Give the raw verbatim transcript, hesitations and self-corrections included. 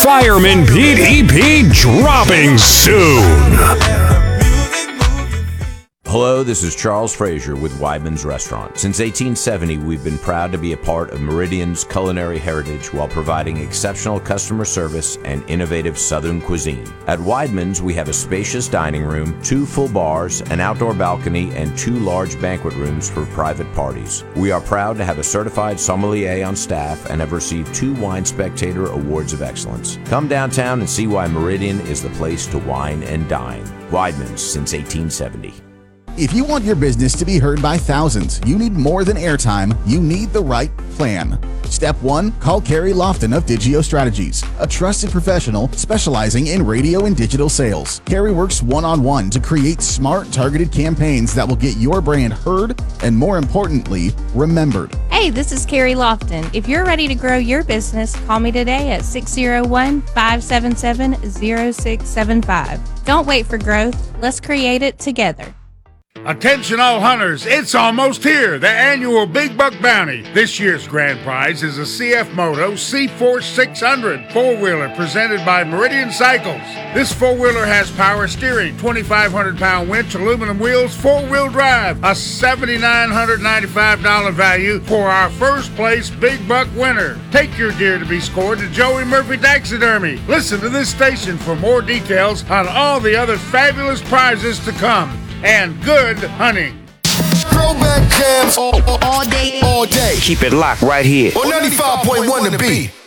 Fireman Pete E P dropping soon. Hello, this is Charles Frazier with Weidman's Restaurant. Since eighteen seventy, we've been proud to be a part of Meridian's culinary heritage while providing exceptional customer service and innovative Southern cuisine. At Weidman's, we have a spacious dining room, two full bars, an outdoor balcony, and two large banquet rooms for private parties. We are proud to have a certified sommelier on staff and have received two Wine Spectator Awards of Excellence. Come downtown and see why Meridian is the place to wine and dine. Weidman's since eighteen seventy. If you want your business to be heard by thousands, you need more than airtime, you need the right plan. Step one, call Carrie Lofton of Digio Strategies, a trusted professional specializing in radio and digital sales. Carrie works one-on-one to create smart, targeted campaigns that will get your brand heard and, more importantly, remembered. Hey, this is Carrie Lofton. If you're ready to grow your business, call me today at six oh one, five seven seven, oh six seven five. Don't wait for growth. Let's create it together. Attention all hunters, it's almost here, the annual Big Buck Bounty. This year's grand prize is a C F Moto C Force six hundred four-wheeler presented by Meridian Cycles. This four-wheeler has power steering, twenty-five hundred pound winch, aluminum wheels, four-wheel drive, a seven thousand nine hundred ninety-five dollars value for our first place Big Buck winner. Take your deer to be scored to Joey Murphy Taxidermy. Listen to this station for more details on all the other fabulous prizes to come. And good hunting. Throwback jams all, all, all day, all day. Keep it locked right here on ninety-five point one The Beat.